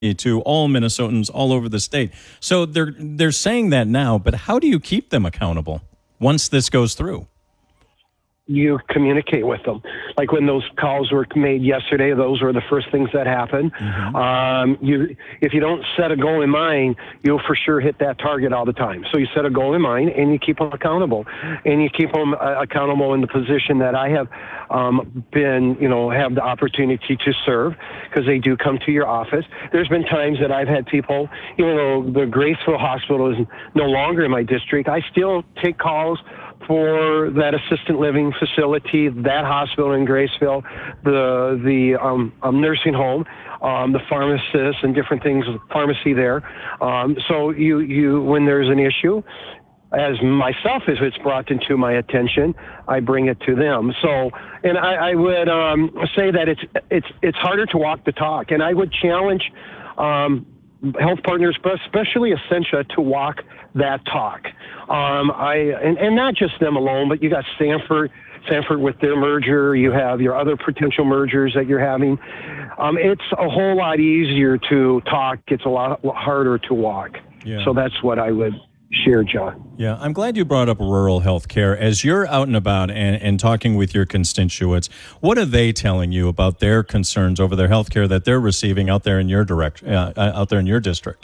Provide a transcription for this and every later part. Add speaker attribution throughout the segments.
Speaker 1: to all Minnesotans all over the state. So they're saying that now, but how do you keep them accountable once this goes through?
Speaker 2: You communicate with them. Like when those calls were made yesterday, those were the first things that happened. If you don't set a goal in mind, you'll for sure hit that target all the time. So you set a goal in mind and you keep them accountable. And you keep them accountable in the position that I have have the opportunity to serve, because they do come to your office. There's been times that I've had people, even though the Graceville Hospital is no longer in my district, I still take calls for that assisted living facility, that hospital in Graceville, the nursing home, the pharmacist and different things, pharmacy there. So you when there's an issue, as myself, if it's brought into my attention, I bring it to them. So, and I would say that it's harder to walk the talk, and I would challenge health partners, but especially Essentia, to walk that talk. And not just them alone, but you got Stanford with their merger. You have your other potential mergers that you're having. It's a whole lot easier to talk. It's a lot harder to walk. Yeah. So that's what I would share, John.
Speaker 1: Yeah, I'm glad you brought up rural health care. As you're out and about and talking with your constituents, what are they telling you about their concerns over their health care that they're receiving out there in your district?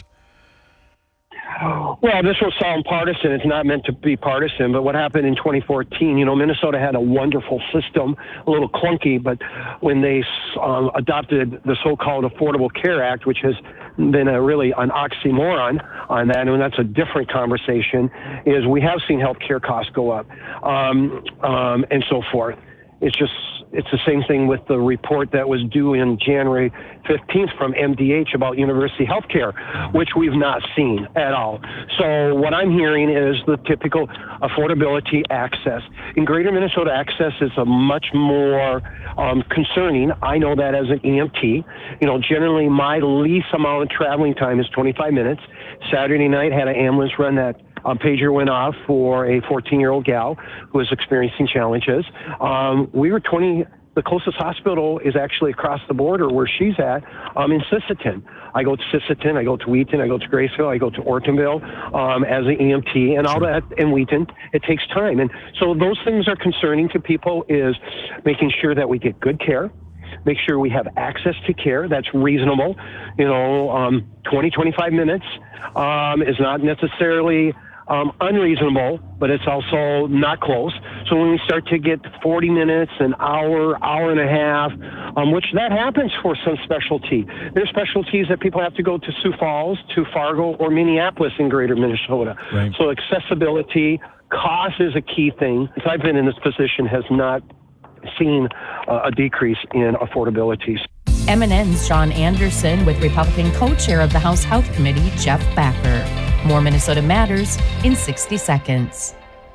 Speaker 2: Well, this will sound partisan. It's not meant to be partisan, but what happened in 2014, Minnesota had a wonderful system, a little clunky, but when they adopted the so-called Affordable Care Act, which has been really an oxymoron on that, and that's a different conversation, is we have seen healthcare costs go up and so forth. It's the same thing with the report that was due in January 15th from MDH about university healthcare, which we've not seen at all. So what I'm hearing is the typical affordability access. In Greater Minnesota, access is a much more concerning. I know that as an EMT. Generally my least amount of traveling time is 25 minutes. Saturday night had an ambulance run that pager went off for a 14-year-old gal who was experiencing challenges. The closest hospital is actually across the border where she's at, in Sisseton. I go to Sisseton, I go to Wheaton, I go to Graceville, I go to Ortonville as an EMT, and all that in Wheaton. It takes time. And so those things are concerning to people, is making sure that we get good care, make sure we have access to care that's reasonable. 20, 25 minutes is not necessarily unreasonable, but it's also not close. So when we start to get 40 minutes, an hour, hour and a half, which that happens for some specialty. There's specialties that people have to go to Sioux Falls, to Fargo, or Minneapolis in Greater Minnesota. Right. So accessibility, cost is a key thing. Since I've been in this position, has not seen a decrease in affordability.
Speaker 3: MNN's Sean Anderson with Republican co-chair of the House Health Committee, Jeff Backer. More Minnesota Matters in 60 seconds.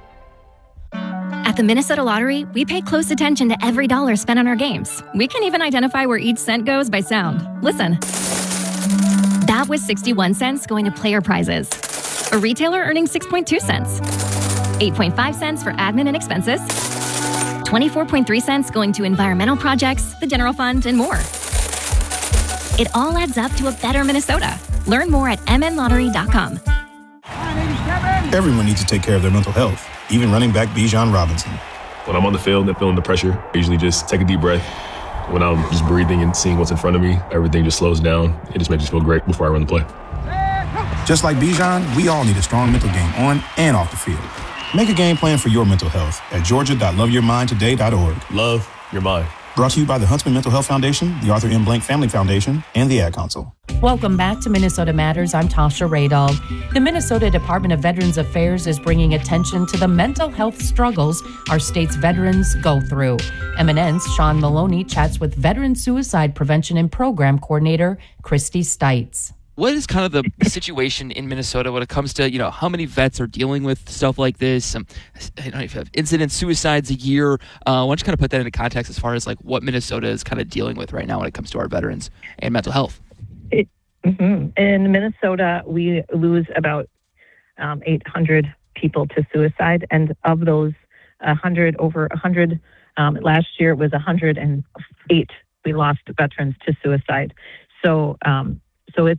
Speaker 4: At the Minnesota Lottery, we pay close attention to every dollar spent on our games. We can even identify where each cent goes by sound. Listen. That was 61 cents going to player prizes. A retailer earning 6.2 cents. 8.5 cents for admin and expenses. 24.3 cents going to environmental projects, the general fund, and more. It all adds up to a better Minnesota. Learn more at mnlottery.com.
Speaker 5: Everyone needs to take care of their mental health, even running back Bijan Robinson.
Speaker 6: When I'm on the field and feeling the pressure, I usually just take a deep breath. When I'm just breathing and seeing what's in front of me, everything just slows down. It just makes me feel great before I run the play.
Speaker 5: Just like Bijan, we all need a strong mental game on and off the field. Make a game plan for your mental health at georgia.loveyourmindtoday.org.
Speaker 6: Love your mind.
Speaker 5: Brought to you by the Huntsman Mental Health Foundation, the Arthur M. Blank Family Foundation, and the Ad Council.
Speaker 3: Welcome back to Minnesota Matters. I'm Tasha Radall. The Minnesota Department of Veterans Affairs is bringing attention to the mental health struggles our state's veterans go through. MNN's Sean Maloney chats with Veteran Suicide Prevention and Program Coordinator Christy Stites.
Speaker 7: What is kind of the situation in Minnesota when it comes to, how many vets are dealing with stuff like this? If you have incident suicides a year, why don't you kind of put that into context as far as like what Minnesota is kind of dealing with right now when it comes to our veterans and mental health?
Speaker 8: In Minnesota, we lose about 800 people to suicide, and of those, over 100. Last year it was 108. We lost veterans to suicide. So